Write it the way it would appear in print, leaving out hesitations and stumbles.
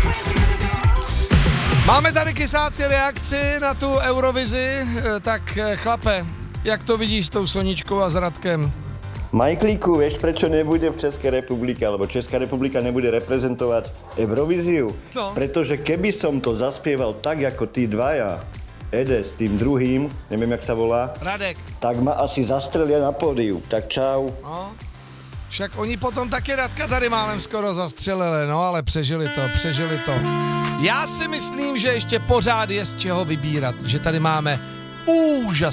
Máme tady kysáci reakci na tu Eurovizi, tak chlape, jak to vidíš s tou Soničkou a s Radkem? Majklíku, vieš, prečo nebude v Českej republike, alebo Česká republika nebude reprezentovať Eurovíziu? No. Pretože keby som to zaspieval tak, ako tí dvaja, Ede s tým druhým, neviem, jak sa volá, Radek. tak ma asi zastrelia na pódiu. Tak čau. No. Však oni potom taky Radka tady málem skoro zastřelili, no ale přežili to. Já si myslím, že ještě pořád je z čeho vybírat, že tady máme úžasný